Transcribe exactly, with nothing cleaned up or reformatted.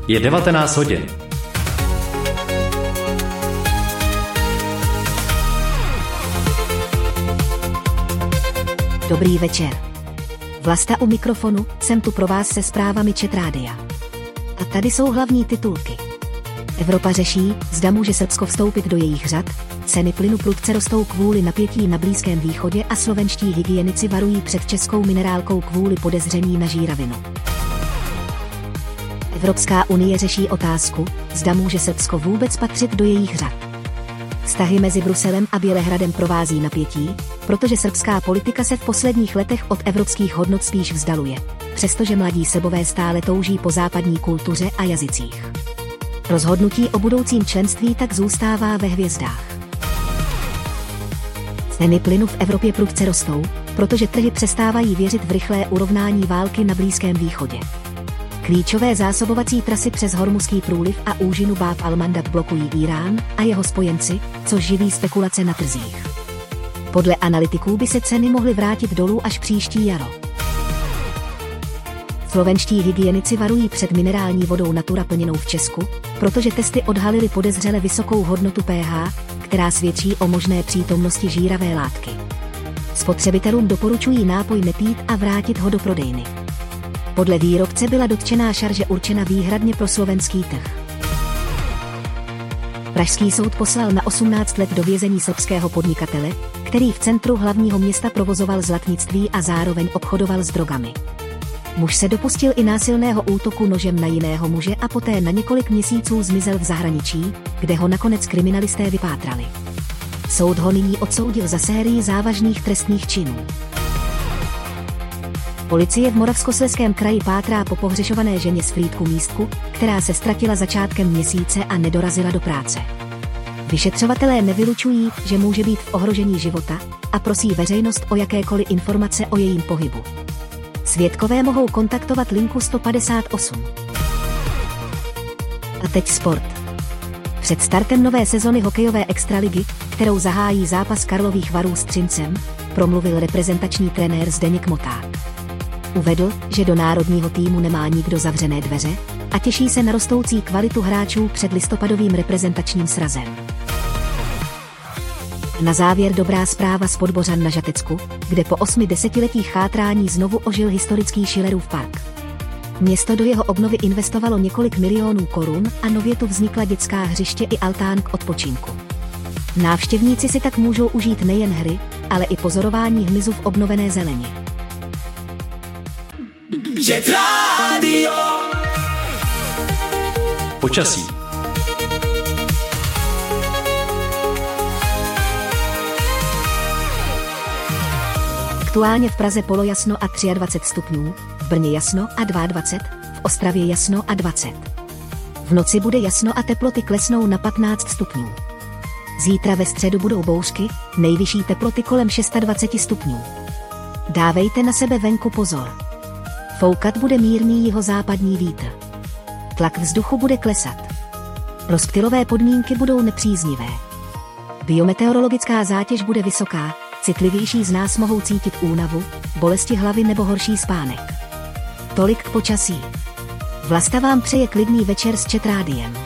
Je devatenáct hodin. Dobrý večer. Vlasta u mikrofonu, jsem tu pro vás se zprávami Čet Rádia. A tady jsou hlavní titulky. Evropa řeší, zda může Srbsko vstoupit do jejich řad, ceny plynu prudce rostou kvůli napětí na Blízkém východě a slovenští hygienici varují před českou minerálkou kvůli podezření na žíravinu. Evropská unie řeší otázku, zda může Srbsko vůbec patřit do jejich řad. Vztahy mezi Bruselem a Bělehradem provází napětí, protože srbská politika se v posledních letech od evropských hodnot spíš vzdaluje, přestože mladí Srbové stále touží po západní kultuře a jazycích. Rozhodnutí o budoucím členství tak zůstává ve hvězdách. Ceny plynu v Evropě prudce rostou, protože trhy přestávají věřit v rychlé urovnání války na Blízkém východě. Klíčové zásobovací trasy přes Hormuzský průliv a úžinu Báb al-Mandab blokují Irán a jeho spojenci, což živí spekulace na trzích. Podle analytiků by se ceny mohly vrátit dolů až příští jaro. Slovenští hygienici varují před minerální vodou Natura plněnou v Česku, protože testy odhalily podezřele vysokou hodnotu pH, která svědčí o možné přítomnosti žíravé látky. Spotřebitelům doporučují nápoj nepít a vrátit ho do prodejny. Podle výrobce byla dotčená šarže určena výhradně pro slovenský trh. Pražský soud poslal na osmnáct let do vězení srbského podnikatele, který v centru hlavního města provozoval zlatnictví a zároveň obchodoval s drogami. Muž se dopustil i násilného útoku nožem na jiného muže a poté na několik měsíců zmizel v zahraničí, kde ho nakonec kriminalisté vypátrali. Soud ho nyní odsoudil za sérii závažných trestných činů. Policie v Moravskoslezském kraji pátrá po pohřešované ženě z Frýdku Místku, která se ztratila začátkem měsíce a nedorazila do práce. Vyšetřovatelé nevylučují, že může být v ohrožení života, a prosí veřejnost o jakékoliv informace o jejím pohybu. Svědkové mohou kontaktovat linku sto padesát osm. A teď sport. Před startem nové sezony hokejové extraligy, kterou zahájí zápas Karlových Varů s Třincem, promluvil reprezentační trenér Zdeněk Moták. Uvedl, že do národního týmu nemá nikdo zavřené dveře a těší se na rostoucí kvalitu hráčů před listopadovým reprezentačním srazem. Na závěr dobrá zpráva z Podbořan na Žatecku, kde po osmi desetiletích chátrání znovu ožil historický Schillerův park. Město do jeho obnovy investovalo několik milionů korun a nově tu vznikla dětská hřiště i altán k odpočinku. Návštěvníci si tak můžou užít nejen hry, ale i pozorování hmyzu v obnovené zeleni. Čet Rádio. Počasí. Aktuálně v Praze polojasno a dvacet tři stupňů, v Brně jasno a dvacet dva, v Ostravě jasno a dvacet. V noci bude jasno a teploty klesnou na patnáct stupňů. Zítra ve středu budou bouřky, nejvyšší teploty kolem dvacet šest stupňů. Dávejte na sebe venku pozor. Foukat bude mírný jihozápadní vítr. Tlak vzduchu bude klesat. Rozptylové podmínky budou nepříznivé. Biometeorologická zátěž bude vysoká, citlivější z nás mohou cítit únavu, bolesti hlavy nebo horší spánek. Tolik k počasí. Vlasta vám přeje klidný večer s Čet Rádiem.